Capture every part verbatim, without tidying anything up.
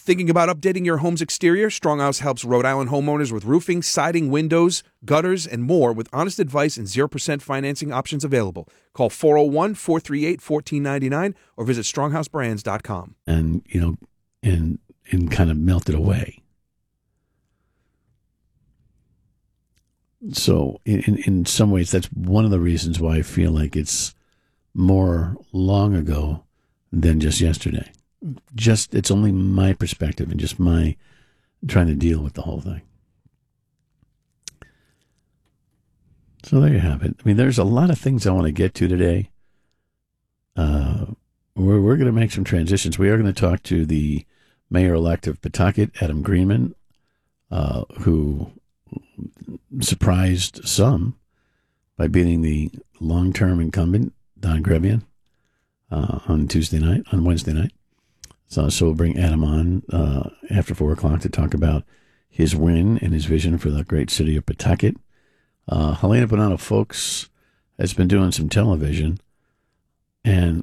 Thinking about updating your home's exterior? Stronghouse helps Rhode Island homeowners with roofing, siding, windows, gutters, and more with honest advice and zero percent financing options available. Call four oh one, four three eight, one four nine nine or visit stronghouse brands dot com. And, you know, and, and kind of melted away. So in, in some ways, that's one of the reasons why I feel like it's more long ago than just yesterday. Just, it's only my perspective and just my trying to deal with the whole thing. So there you have it. I mean, there's a lot of things I want to get to today. Uh, we're we're going to make some transitions. We are going to talk to the mayor-elect of Pawtucket, Adam Greenman, uh, who surprised some by beating the long-term incumbent, Don Grevian, uh, on Tuesday night, on Wednesday night. So, so we'll bring Adam on uh, after four o'clock to talk about his win and his vision for the great city of Pawtucket. Uh, Helena Bonanno Folks has been doing some television, and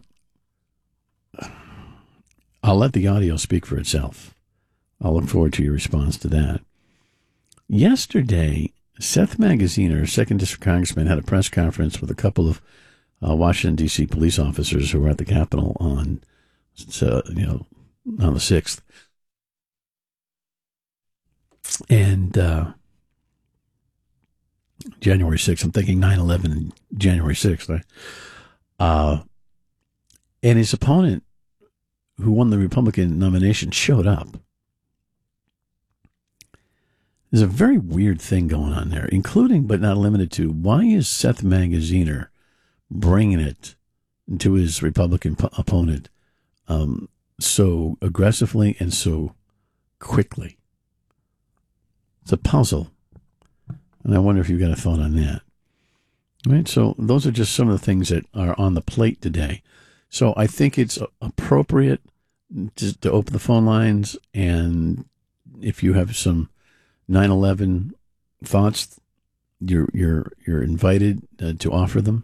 I'll let the audio speak for itself. I'll look forward to your response to that. Yesterday, Seth Magaziner, second District Congressman, had a press conference with a couple of uh, Washington, D C police officers who were at the Capitol on, uh, you know, on the sixth. And uh, January sixth, I'm thinking nine eleven and January sixth. Right? Uh, and his opponent, who won the Republican nomination, showed up. There's a very weird thing going on there, including but not limited to, why is Seth Magaziner bringing it to his Republican p- opponent um, so aggressively and so quickly? It's a puzzle, and I wonder if you've got a thought on that. All right, so those are just some of the things that are on the plate today. So I think it's appropriate to, to open the phone lines, and if you have some nine eleven thoughts, you're you're you're invited uh, to offer them.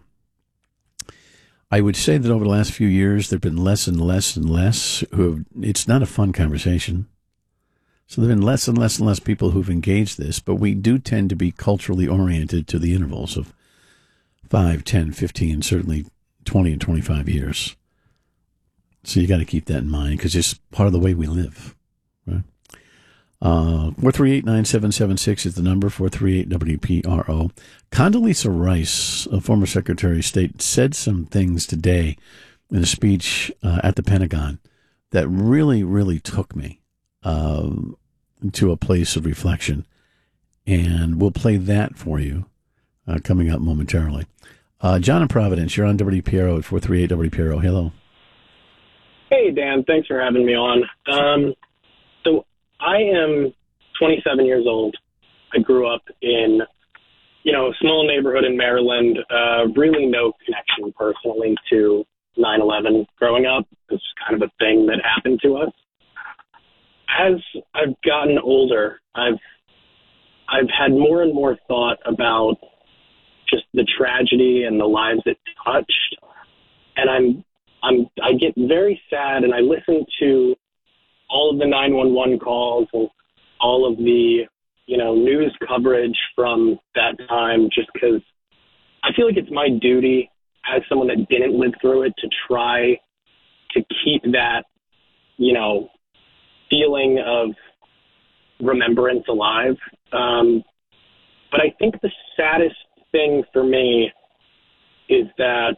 I would say that over the last few years, there have been less and less and less who have, it's not a fun conversation. So there have been less and less and less people who've engaged this, but we do tend to be culturally oriented to the intervals of five, ten, fifteen, certainly twenty and twenty-five years. So you got to keep that in mind because it's part of the way we live, right? Uh, four three eight, nine seven seven six is the number, four three eight W P R O. Condoleezza Rice, a former Secretary of State, said some things today in a speech uh, at the Pentagon that really, really took me uh, to a place of reflection. And we'll play that for you uh, coming up momentarily. Uh, John in Providence, you're on W P R O at four three eight W P R O. Hello. Hey, Dan. Thanks for having me on. Um, so I am twenty-seven years old. I grew up in, you know, a small neighborhood in Maryland. Uh, really no connection personally to nine eleven growing up. It's kind of a thing that happened to us. As I've gotten older, I've I've had more and more thought about just the tragedy and the lives it touched, and I'm I'm I get very sad, and I listen to all of the nine one one calls and all of the, you know, news coverage from that time, just because I feel like it's my duty as someone that didn't live through it to try to keep that, you know, feeling of remembrance alive. Um, but I think the saddest thing for me is that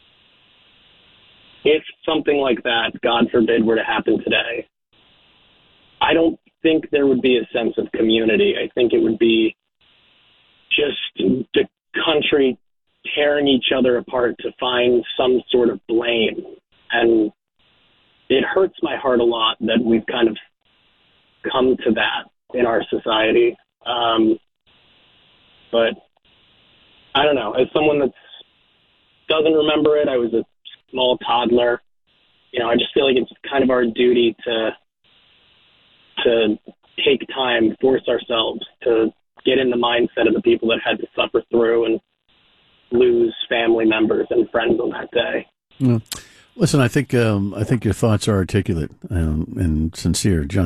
if something like that, God forbid, were to happen today, I don't think there would be a sense of community. I think it would be just the country tearing each other apart to find some sort of blame. And it hurts my heart a lot that we've kind of come to that in our society. Um, but I don't know. As someone that doesn't remember it, I was a small toddler. You know, I just feel like it's kind of our duty to to take time, force ourselves to get in the mindset of the people that had to suffer through and lose family members and friends on that day. Yeah. Listen, I think um, I think your thoughts are articulate um, and sincere, John.